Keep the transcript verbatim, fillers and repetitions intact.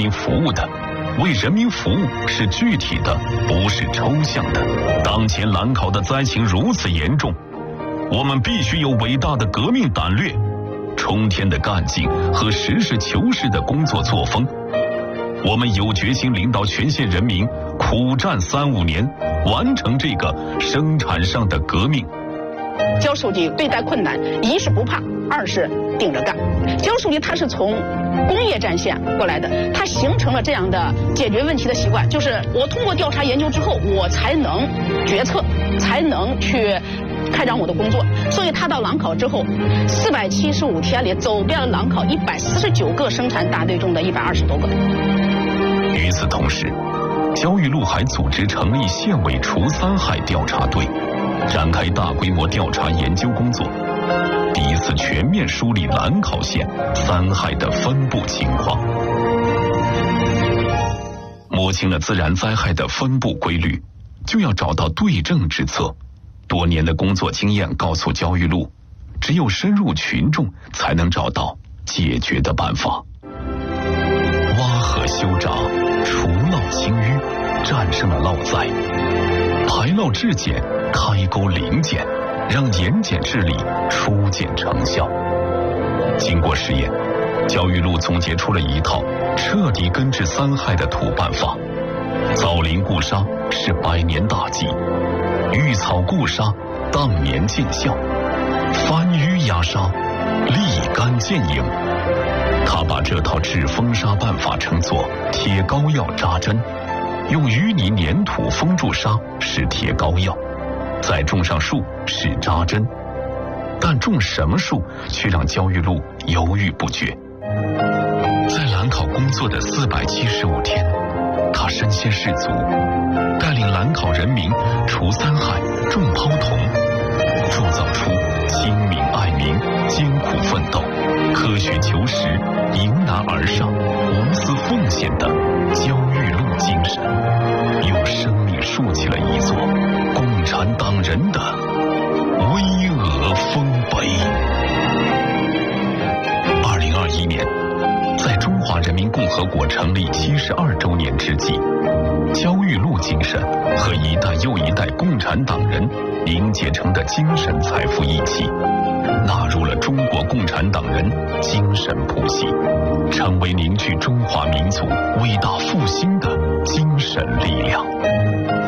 民服务的。为人民服务是具体的，不是抽象的。当前兰考的灾情如此严重，我们必须有伟大的革命胆略、冲天的干劲和实事求是的工作作风。我们有决心领导全县人民苦战三五年，完成这个生产上的革命。 焦书记对待困难，一是不怕，二是顶着干。焦书记他是从工业战线过来的，他形成了这样的解决问题的习惯，就是我通过调查研究之后，我才能决策，才能去开展我的工作。所以他到兰考之后，四百七十五天里走遍了兰考一百四十九个生产大队中的一百二十多个。 与此同时，焦裕禄还组织成立县委除三害调查队，展开大规模调查研究工作，第一次全面梳理兰考县三害的分布情况。摸清了自然灾害的分布规律，就要找到对症之策。多年的工作经验告诉焦裕禄，只有深入群众，才能找到解决的办法。挖河修闸，除涝清淤，战胜了涝灾；排涝治碱，开沟临检，让盐碱治理初见成效。经过试验，焦裕禄总结出了一套彻底根治三害的土办法。造林固沙是百年大计，育草固沙当年见效，翻淤压沙立竿见影。他把这套治风沙办法称作贴膏药扎针，用淤泥粘土封住沙是贴膏药，再种上树是扎针。但种什么树却让焦裕禄犹豫不决。在兰考工作的四百七十五天，他身先士卒，带领兰考人民除三害、种蒿桐，铸造出精明爱民、艰苦奋斗、科学求实、迎难而上、无私奉献的焦裕禄精神，用生命竖起了一座共产党人的巍峨丰碑。二零二一年，在中华人民共和国成立七十二周年之际，焦裕禄精神和一代又一代共产党人凝结成的精神财富一起，纳入了中国共产党人精神谱系，成为凝聚中华民族伟大复兴的精神力量。